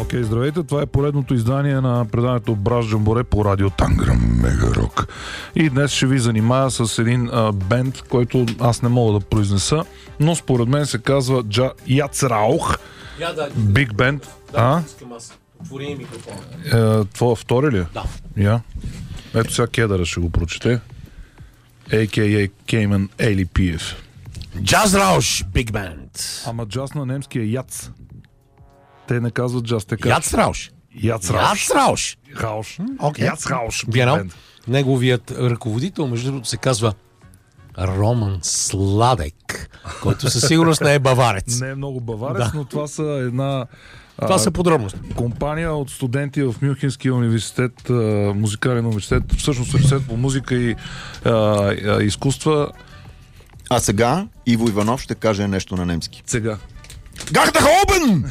Окей, здравейте, това е поредното издание на предаването Браш Джамборе по радио Танграм Мега Рок. И днес ще ви занимая с един бенд, който аз не мога да произнеса, но според мен се казва Яцраух. Биг бенд. Искам аз. Отвори микрофона. Това втори ли? Да. Я. Ето сега Кедъра ще го прочете. A.K.A. Кейман Елипиев. Джазрауш Биг Бенд. Ама джаз на немски е Яц. Те не казват джаз, те казват Яцрауш. Яцрауш. Рауш. Яцрауш. Неговият ръководител, между другото, се казва Роман Сладек, който със сигурност не е баварец. Не е много баварец, но това са една... Това са подробности. Компания от студенти в Мюнхенския университет, музикален университет, всъщност университет по музика и изкуства. А сега Иво Иванов ще каже нещо на немски. Сега. Гахтахобен!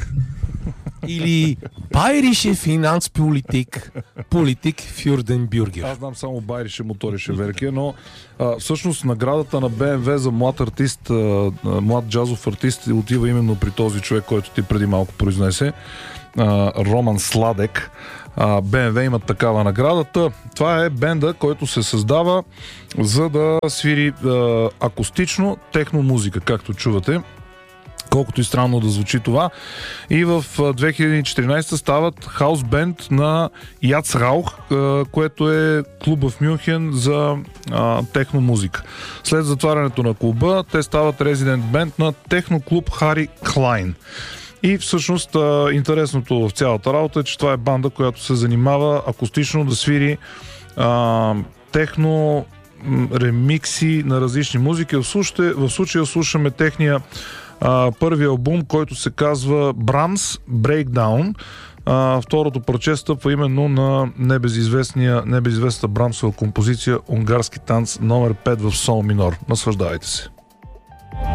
Или Bayerische Finanzpolitik, Politik für den Bürger. Аз знам само Bayerische Motorische Werke, но всъщност наградата на BMW за млад артист, млад джазов артист отива именно при този човек, който ти преди малко произнесе, Роман Сладек. BMW имат такава наградата. Това е бенда, който се създава за да свири акустично техно музика, както чувате. Колкото и странно да звучи това. И в 2014 стават хаус бенд на Яцраух, което е клуб в Мюнхен за техно музика. След затварянето на клуба, те стават резидент бенд на техно клуб Хари Клайн. И всъщност интересното в цялата работа е, че това е банда, която се занимава акустично да свири техно ремикси на различни музики. В случая слушаме техния първи албум, който се казва Brahms Breakdown. Второто парче стъпва именно на небезизвестната Брамсова композиция Унгарски танц номер 5 в сол минор. Наслаждавайте се.